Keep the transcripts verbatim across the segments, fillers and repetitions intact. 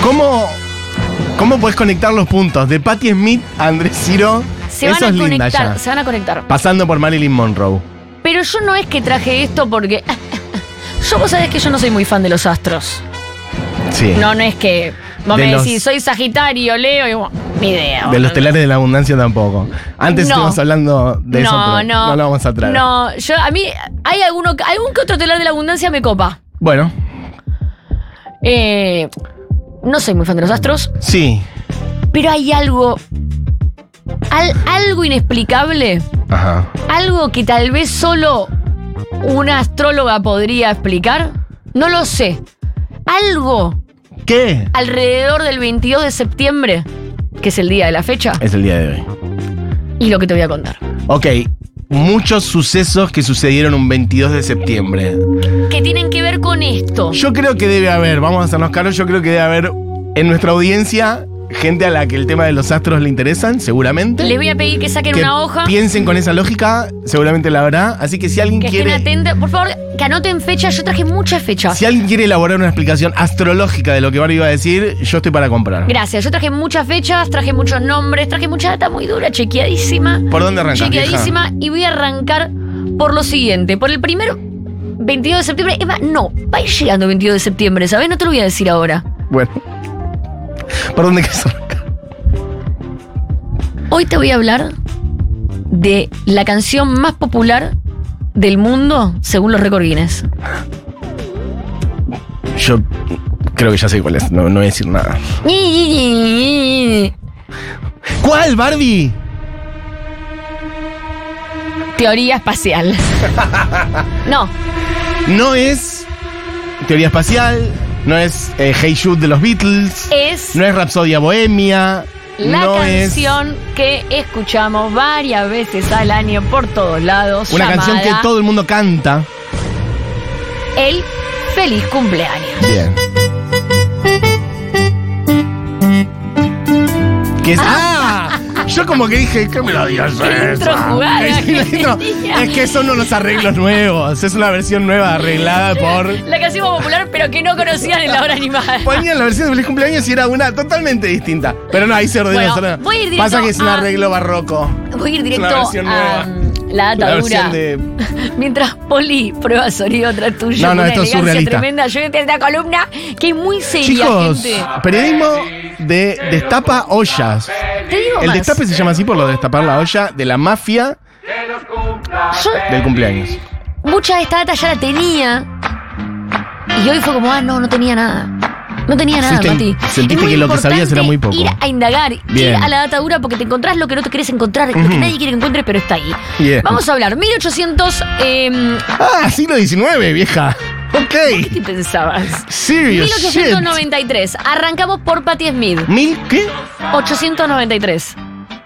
¿Cómo, cómo puedes conectar los puntos de Patti Smith a Andrés Ciro? Se Eso van a es linda conectar, ya. se van a conectar. Pasando por Marilyn Monroe. Pero yo no es que traje esto porque... Yo, vos sabés que yo no soy muy fan de los astros. Sí. No, no es que... Vos De me los- decís, soy Sagitario, Leo, y bueno, ni idea. De boludo. los telares de la abundancia tampoco. Antes No. estuvimos hablando de eso, No, pero no. no lo vamos a traer. No, yo, a mí, hay alguno, algún que otro telar de la abundancia me copa. Bueno, Eh, no soy muy fan de los astros, sí. pero hay algo... al- algo inexplicable, Ajá. algo que tal vez solo una astróloga podría explicar. No lo sé. Algo ¿Qué? alrededor del veintidós de septiembre, que es el día de la fecha, Es el día de hoy. y lo que te voy a contar. Ok, muchos sucesos que sucedieron un veintidós de septiembre. Que tienen que ver con esto. Yo creo que debe haber, vamos a hacernos caros, yo creo que debe haber en nuestra audiencia gente a la que el tema de los astros le interesan, seguramente. Les voy a pedir que saquen que una hoja, piensen con esa lógica, seguramente la habrá. Así que si alguien que estén quiere... atentos. Por favor, que anoten fechas. Yo traje muchas fechas. Si alguien quiere elaborar una explicación astrológica de lo que Barbie iba a decir, yo estoy para comprar. Gracias. Yo traje muchas fechas, traje muchos nombres, traje mucha data muy dura, chequeadísima. ¿Por dónde arrancas, Chequeadísima. Y voy a arrancar por lo siguiente. Por el primero veintidós de septiembre. Eva, no, va a ir llegando el veintidós de septiembre, ¿sabes? No te lo voy a decir ahora. Bueno. ¿Por dónde quieres arrancar? Hoy te voy a hablar de la canción más popular del mundo según los récords Guinness. Yo creo que ya sé cuál es, no, no voy a decir nada. ¿Cuál, Barbie? Teoría espacial. No, No es Teoría Espacial, no es eh, Hey Jude de los Beatles, es no es Rapsodia Bohemia, la no canción que escuchamos varias veces al año por todos lados. es una canción que llamada todo el mundo canta. El Feliz Cumpleaños. Bien. ¿Qué es? ¡Ah! Yo como que dije, ¿qué melodía es Qué intro esa? jugada Es, que la intro- tenía. es que son unos arreglos nuevos, es una versión nueva arreglada por... La canción más popular, pero que no conocían en la hora animada. Ponían la versión de Feliz Cumpleaños y era una totalmente distinta. Pero no, ahí se ordenó. Bueno, se ordenó. voy a ir directo Pasa que es un a- arreglo barroco. Voy a ir Es directo una versión a nueva. mm, la La data versión dura. de... Mientras Poli prueba sonido atrás tuyo. No, no, con esto una es elegancia surrealista. tremenda. Yo voy a esta columna que es muy seria, Chicos, gente. periodismo de destapa ollas. Te digo El más. destape se llama así por lo de destapar la olla de la mafia Yo del cumpleaños. mucha de esta data ya la tenía. Y hoy fue como, ah, no, no tenía nada. No tenía nada, Fuiste- Mati. sentiste Es muy que lo que sabías era muy poco. Ir a indagar, ir Bien. a la data dura porque te encontrás lo que no te querés encontrar, lo que Ujú. nadie quiere que encuentres, pero está ahí. Bien. Vamos a hablar, mil ochocientos... Eh, Ah, siglo diecinueve, vieja. Ok. ¿Qué pensabas? Serious mil ochocientos noventa y tres. Arrancamos por Patti Smith. shit. ¿Mil qué? ochocientos noventa y tres.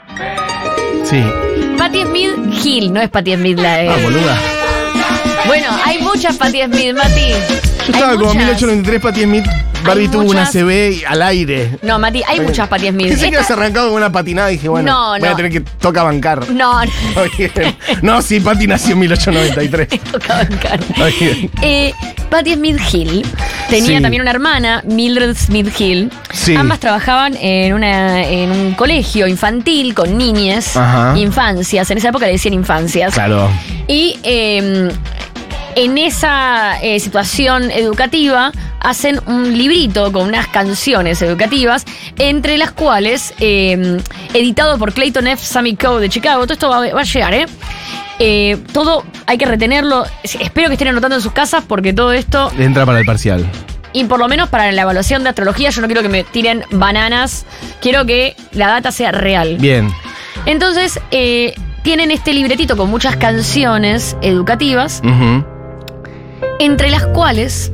Sí. Patti Smith Hill, no es Patti Smith la de... Ah, boluda. Bueno, hay muchas Patti Smith, Mati. Yo estaba como mil ochocientos noventa y tres, Patti Smith. Barbie Hay tuvo una muchas- C B al aire. No, Mati, hay muchas Patti Smith. Pensé que Esta- habías arrancado con una patinada y dije, bueno, No, voy a no. tener que toca bancar. No, no. Oye, no, sí, Patti nació en mil ochocientos noventa y tres. Tocaba en cara. Oye. Eh, Patti Smith Hill tenía Sí. también una hermana, Mildred Smith Hill. Sí. Ambas trabajaban en, una, en un colegio infantil con niñas, Ajá. infancias. En esa época le decían infancias. Claro. Y eh, en esa eh, situación educativa hacen un librito con unas canciones educativas, entre las cuales, eh, editado por Clayton F. Sammy Coe de Chicago, todo esto va, va a llegar, ¿eh? Eh, todo hay que retenerlo. Espero que estén anotando en sus casas porque todo esto, Entra para el parcial. y por lo menos para la evaluación de astrología, yo no quiero que me tiren bananas, quiero que la data sea real. Bien. Entonces, eh, tienen este libretito con muchas canciones educativas, Ujú. entre las cuales...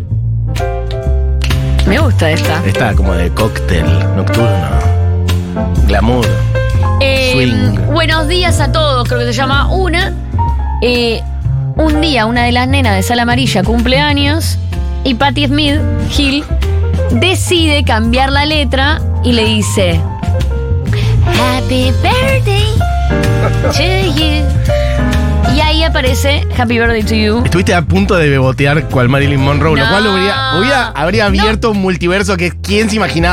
Me gusta esta. Está como de cóctel nocturno. Glamour. Eh, Swing. Buenos días a todos, creo que se llama una. Eh, un día, una de las nenas de Sala Amarilla cumple años y Patti Smith Hill decide cambiar la letra y le dice Happy birthday to you. Y ahí aparece Happy birthday to you. Estuviste a punto de bebotear cual Marilyn Monroe, lo No. cual hubiera, hubiera- habría No. abierto un multiverso que quién se imaginaba.